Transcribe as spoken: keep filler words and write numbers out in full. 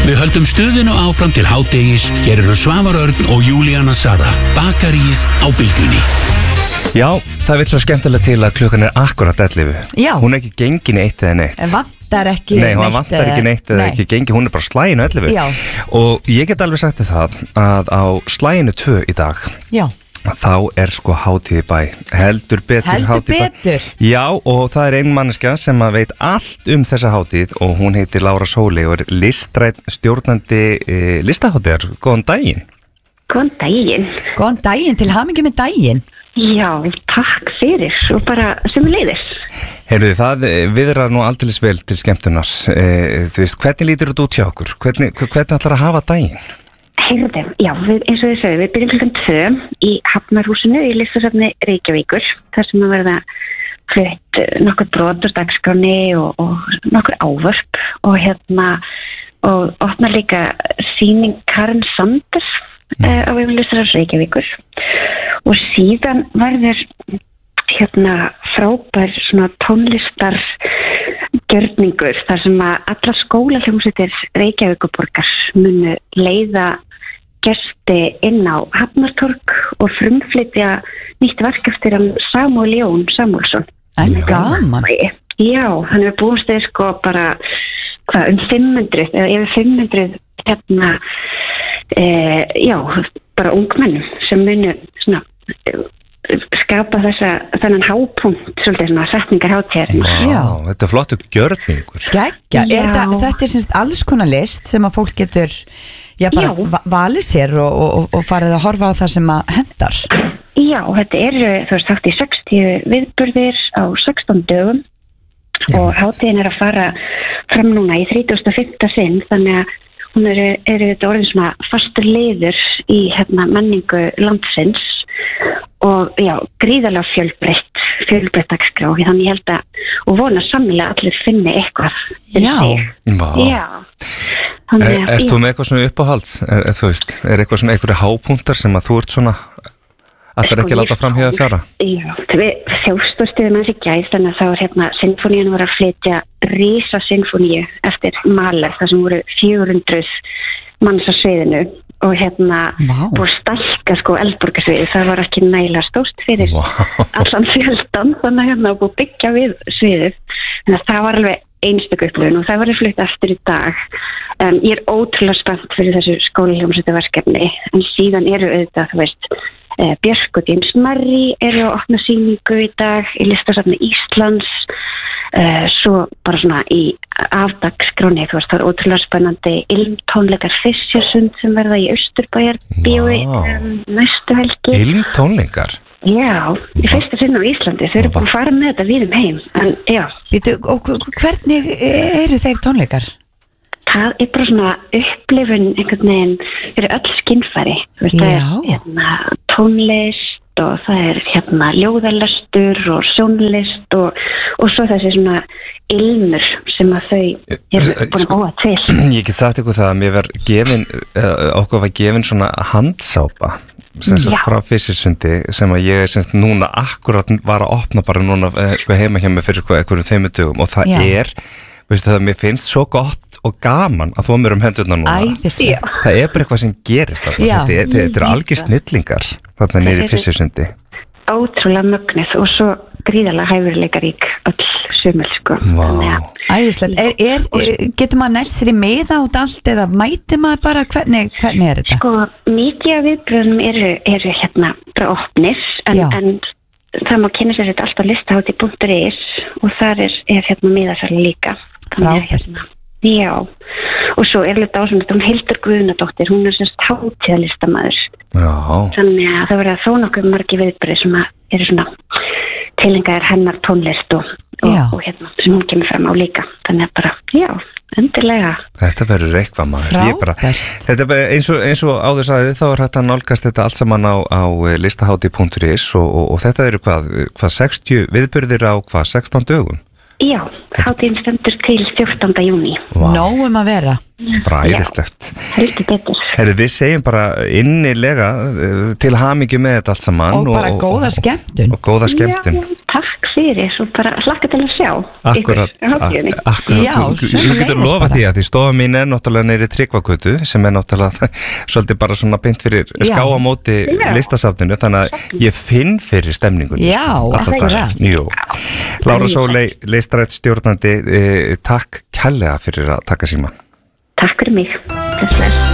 Við höldum stuðinu áfram til hádegis. Hér eru Svavar Örn og Júlíana Sara. Bakaríið á Bylgjunni. Já, það vil svo skemmtilega til að klukkan er akkurat ellefu. Já. Hún er ekki gengin eitt eða neitt. En vantar ekki Nei, hún vantar ekki neitt eða ekki gengin, hún er bara slæginu ellefu. Já. Og ég get alveg sagt það að á slæginu tvö í dag, Já. þá er sko hátíð í bæ. Heldur betur Heldur hátíð í bæ. betur. Já, og það er ein manneskja sem að veit allt um þessa hátíð og hún heitir Lára Sóli og er listræn stjórnandi e, listahátíðar. Góðan daginn. Góðan daginn. Góðan daginn, til hamingju með daginn. Já, takk fyrir og bara sömuleiðis. Heyrðu, það viðrar nú aldeilis vel til skemmtunar. E, þú veist, hvernig lítur þetta út hjá okkur? Hvernig, hvernig ætlar að hafa daginn? Heyrðu, já, við, eins og þið sögum, við byrjum klukkan tvö í Hafnarhúsinu í Listasafni Reykjavíkur, þar sem að verða flutt nokkur brot úr dagskráni og, og nokkur ávörp og hérna, og opna líka sýning Karen Sanders mm. uh, á vegum Listasafni Reykjavíkur og síðan verður hérna frábær svona tónlistar gjörningur þar sem að allar skólahljómsveitir Reykjavíkurborgar munu leiða gesti inn á Hafnartorg og frumflytja nýtt verk eftir hann Samúel Jón Samúelsson. En gaman. Já, hann er búist þeir sko bara hvað, um fimm hundruð eða yfir fimm hundruð hérna e, já, bara ungmennum sem munu svona skapa þessa, þennan hápunkt svolítið svona setningar hátíðarinnar. Já, þetta er flottur gjörningur. Gekkja, er þetta, þetta er semst alls konar list sem að fólk getur já, bara já. valið sér og, og, og farið að horfa á það sem að hendar. Já, þetta er, þú veist, þátt í sextíu viðburðir á sextán dögum já, og hátíðin er að fara fram núna í þrítugasta og fimmta sinn, þannig að hún eru, eru þetta orðin svona fastur liður í hérna menningu landsins og já, gríðarlega fjölbreytt fjölbreytt dagskrá, þannig ég held að og vona samlega allir finni eitthvað Já, já. Þannig, er, er þú með eitthvað svona uppáhalds? Er, er, þú veist, er eitthvað svona einhverju hápunktar sem að þú ert svona allir ekki láta fram hér að fjara? Já, við þjóðstóðstöðum hans í gæð, þannig að þá er hérna sinfónían var að flytja risa sinfóníu eftir Mahler, þar sem voru fjögur hundruð manns á sviðinu og hérna wow. búið stælka sko Eldborgarsviði, það var ekki nægilega stórt fyrir wow. allan fjöldan, þannig að hérna búið byggja við sviðið, þannig að það var alveg einstök upplifun og það var flutt eftir í dag. Um, ég er ótrúlega spennt fyrir þessu skólahljómsveitaverkefni, en síðan eru auðvitað, þú veist, uh, Björk og James Murray eru að opna sýningu í dag í Listasafni Íslands, uh, svo bara svona í afdagsgráni, þú veist, það er ótrúlega spennandi ilmtónleikar Fiskersund sem verða í Austurbæjar bíói um, næstu helgi. Ilmtónleikar? Já, í fyrsta sinn á Íslandi, þau eru búin að fara með þetta við um heim, en já. Býtu, og hvernig eru þeir tónleikar? Það er bara svona upplifun einhvern veginn fyrir öll skynfæri. Það er hérna, tónlist og það er hérna ljóðalestur og sjónlist og, og svo þessi svona ilmur sem að þau eru búin að búa til. Ég get sagt ykkur það að mér var gefin, okkur var gefin svona handsápa sem sagt frá Fiskersundi sem að ég sem sagt núna akkurat var að opna bara núna sko heima hjá mig fyrir einhverjum tveimur dögum og það Já. er, veistu það, mér finnst svo gott og gaman að þú mér um hendurna núna. Æðislega. Það er bara eitthvað sem gerist þetta, þetta er, þetta er algjör snillingar þarna niður í Fiskersundi. Ótrúlega mögnuð og svo gríðarlega hæfileikarík öll sumul sko. Vá. Æðislegt. Er, er, er, getur maður nælt sér í miða út allt eða mæti maður bara, hvernig, hvernig er þetta? Sko, mikið af viðbröðum eru, eru hérna bara opnis en, en það má kynna sér þetta alltaf listahátíð punktur is og þar er, er hérna miðasæli líka. Frábært. Já, og svo er þetta ásum hún Hildur Guðnadóttir, hún er semst hátíðalistamaður. Já. Þannig að það verða þó nokkuð margir viðbröð sem eru svona tilengaðir hennar tónlist og, og, og hérna sem hún kemur fram á líka. Þannig að bara, já, endilega. Þetta verður eitthvað maður. Bara, þetta er bara eins og, eins og áður sagði þá er hægt að nálgast þetta allt saman á, á listahátíð punktur is og, og, og þetta eru hvað, hvað sextíu viðburðir á hvað sextán dögum? Já, hátíðin stendur til fjórtánda júní. Wow. Nóg um að vera. Bræðislegt. heldur betur. Herri, við segjum bara innilega til hamingju með þetta allt saman og bara og, góða skemmtun og góða skemmtun. Já, takk fyrir og bara hlakka til að sjá Akkurat, ykkur, akkurat Já, þú, þú getur lofa því að því stofa mín er náttúrulega neyri Tryggvagötu sem er náttúrulega svolítið bara svona beint fyrir skáamóti listasafninu, þannig að ég finn fyrir stemningunni. Já, akkurat. Jú. Lára Sóley, listrætt stjórnandi, eh, takk kærlega fyrir að taka síma. Takk fyrir mig.